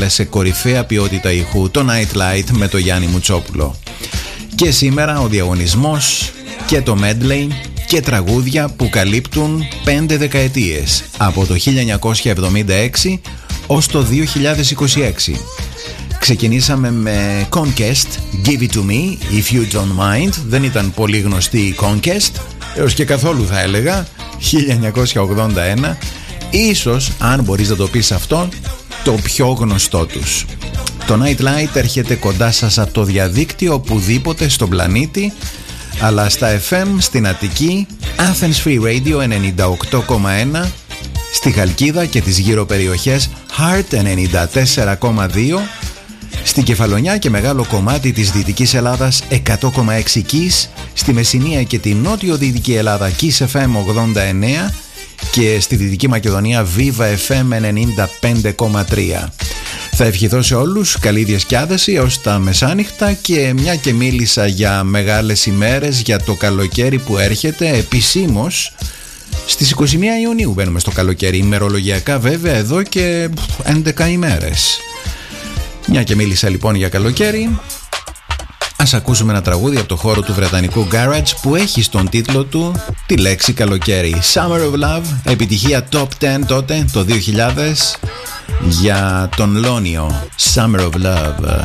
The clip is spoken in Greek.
έβγαλε σε κορυφαία ποιότητα ηχού, το Nightlight με το Γιάννη Μουτσόπουλο. Και σήμερα ο διαγωνισμός και το medley και τραγούδια που καλύπτουν 5 δεκαετίες, από το 1976 ως το 2026. Ξεκινήσαμε με Conquest, Give It To Me, If You Don't Mind. Δεν ήταν πολύ γνωστή η Conquest, έως και καθόλου θα έλεγα. 1981. Ίσως, αν μπορείς να το πεις αυτό, το πιο γνωστό τους. Το Nightlight έρχεται κοντά σας από το διαδίκτυο οπουδήποτε στον πλανήτη, αλλά στα FM στην Αττική, Athens Free Radio 98,1, στη Χαλκίδα και τις γύρω περιοχές Heart 94,2, στη Κεφαλονιά και μεγάλο κομμάτι της Δυτικής Ελλάδας 100,6 Kiss, στη Μεσσηνία και τη νότιο-δυτική Ελλάδα Kiss FM 89 και στη Δυτική Μακεδονία Viva FM 95,3. Θα ευχηθώ σε όλους καλή διασκέδαση έως τα μεσάνυχτα, και μια και μίλησα για μεγάλες ημέρες, για το καλοκαίρι που έρχεται επισήμως στις 21 Ιουνίου μπαίνουμε στο καλοκαίρι, ημερολογιακά βέβαια εδώ και 11 ημέρες. Μια και μίλησα λοιπόν για καλοκαίρι, ας ακούσουμε ένα τραγούδι από το χώρο του βρετανικού garage που έχει στον τίτλο του τη λέξη καλοκαίρι. Summer of Love, επιτυχία top 10 τότε το 2000 για τον Λόνιο. Summer of Love.